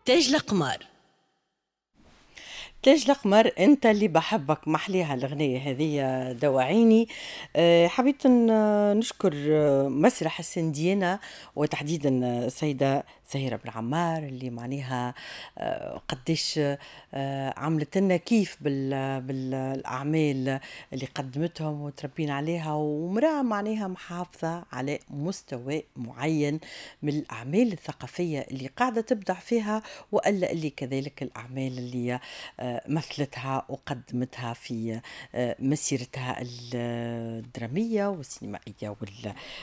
تاج القمر. تاج القمر انت اللي بحبك محليها الاغنيه هذه دواعيني. حبيت نشكر مسرح السندينه وتحديدا السيده زهيره بن عمار اللي معناها قديش عملت لنا كيف بالاعمال اللي قدمتهم وتربينا عليها، ومراه معناها محافظه على مستوى معين من الاعمال الثقافيه اللي قاعده تبدع فيها، والا اللي كذلك الاعمال اللي مثلتها وقدمتها في مسيرتها الدرامية والسينمائية